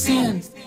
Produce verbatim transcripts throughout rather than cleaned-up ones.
สวัสดี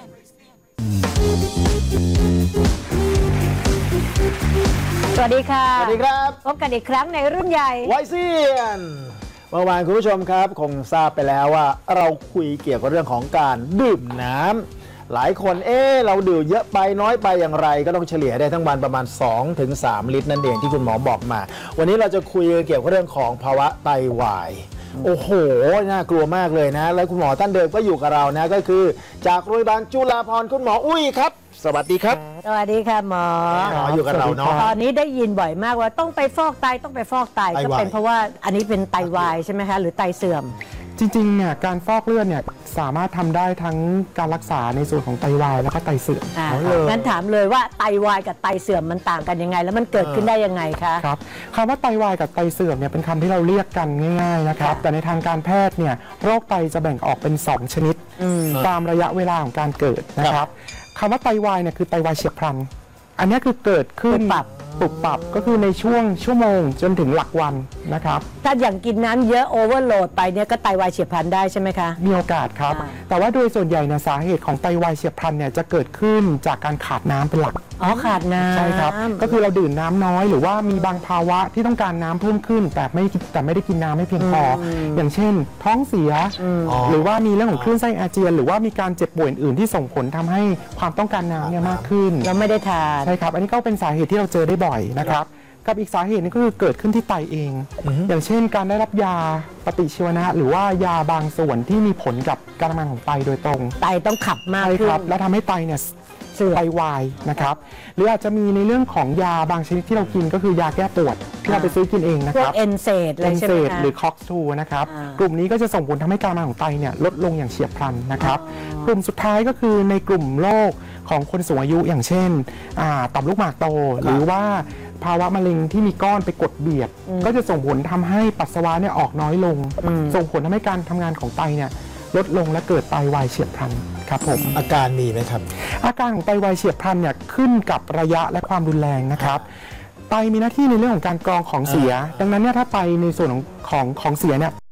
ค่ะสวัสดีครับพบกันอีกครั้งในรุ่นใหญ่ไวเซียนเมื่อวานคุณผู้ชมครับคงทราบไปแล้วว่าเราคุยเกี่ยวกับเรื่องของการดื่มน้ำหลายคนเอ๊ะเราดื่มเยอะไปน้อยไปอย่างไรก็ต้องเฉลี่ยได้ทั้งวันประมาณ สองถึงสาม ลิตรนั่นเองที่คุณหมอบอกมา วันนี้เราจะคุยเกี่ยวกับเรื่องของภาวะไตวายโอ้โหน่ากลัวมากเลยนะ แล้วคุณหมอท่านเดิมก็อยู่กับเรานะก็คือ จากโรงพยาบาลจุฬาภรณ์คุณหมออุ้ยครับสวัสดีครับสวัสดีค่ะหมอหมออยู่กับเราเนาะตอนนี้ได้ยินบ่อยมากว่าต้องไปฟอกไตต้องไปฟอกไตไตก็วายเป็นเพราะว่าอันนี้เป็นไตวายใช่ไหมคะหรือไตเสื่อมจริงๆเนี่ยการฟอกเลือดเนี่ยสามารถทำได้ทั้งการรักษาในส่วนของไตวายแล้วก็ไตเสื่อมอ่าเอาเลยงั้นถามเลยว่าไตวายกับไตเสื่อมมันต่างกันยังไง แล้วมันเกิดขึ้นได้ยังไงคะครับคำว่าไตวายกับไตเสื่อมเนี่ยเป็นคำที่เราเรียกกันง่ายๆนะครับค่ะแต่ในทางการแพทย์เนี่ยโรคไตจะแบ่งออกเป็น สอง ชนิด ตามระยะเวลาของการเกิดนะครับคำว่าไตวายเนี่ยคือไตวายเฉียบพลัน อันนี้คือเกิดขึ้นปุบปับปุบปับก็คือในช่วงชั่วโมงจนถึงหลักวันนะครับถ้าอย่างกินน้ำเยอะโอเวอร์โหลดไปเนี่ยก็ไตวายเฉียบพลันได้ใช่ไหมคะมีโอกาสครับอ่าแต่ว่าโดยส่วนใหญ่เนี่ยสาเหตุของไตวายเฉียบพลันเนี่ยจะเกิดขึ้นจากการขาดน้ำเป็นหลักอ๋อขาดน้ำใช่ครับ ก็คือเราดื่มน้ำน้อยหรือว่ามีบางภาวะที่ต้องการน้ำเพิ่มขึ้น แต่ไม่แต่ไม่ได้กินน้ำไม่เพียงพอออย่างเช่น ท้องเสียอ๋อหรือว่ามีเรื่องของคลื่นไส้อาเจียน หรือว่ามีการเจ็บป่วยอื่นๆที่ส่งผลทำให้ความต้องการน้ำเนี่ยมากขึ้นเราไม่ได้ทานใช่ครับ อันนี้ก็เป็นสาเหตุที่เราเจอได้บ่อยนะครับ กับอีกสาเหตุหนึงก็คือเกิดขึ้นที่ไตเอง อย่างเช่น การได้รับยาปฏิชีวนะ หรือว่ายาบางส่วนที่มีผลกับการทำงานของไตโดยตรงไตต้องขับมากใช่ขึ้คน รับแล้วทำให้ไตเนี่ยเสื่อมไตวายนะครับหรืออาจจะมีในเรื่องของยาบางชนิดที่เรากินก็คือยาแก้ปวดที่เราไปซื้อกินเองนะพคว รักบเอนเซดอะไรเอนใช่เซไหมดคะหรือคอกทูนะครับอ่ากลุ่มนี้ก็จะส่งผลทำให้การทำงานของไตเนี่ยลดลงอย่างเฉียบพลันนะครับ กลุ่มสุดท้ายก็คือในกลุ่มโรคของคนสูงอายุอย่างเช่นอ่าต่อมลูกหมากโต หรือว่าภาวะมะเร็งที่มีก้อนไปกดเบียด ก็จะส่งผลทำให้ปัสสาวะเนี่ยออกน้อยลง ส่งผลทำให้การทำงานของไตเนี่ยลดลงและเกิดไตวายเฉียบพลันครับผมอาการมีไหมครับอาการของไตวายเฉียบพลันเนี่ยขึ้นกับระยะและความรุนแรงนะครับ ไตมีหน้าที่ในเรื่องของการกรองของเสีย ดังนั้นเนี่ยถ้าไตในส่วนของของของเสียเนี่ย